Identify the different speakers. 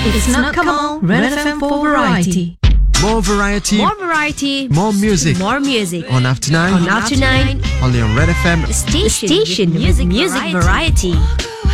Speaker 1: It's not come on, Red FM for variety.
Speaker 2: More variety,
Speaker 1: More variety,
Speaker 2: more music.
Speaker 1: more music.
Speaker 2: On After 9,
Speaker 1: On After 9,
Speaker 2: only on Red FM.
Speaker 1: the station with music variety.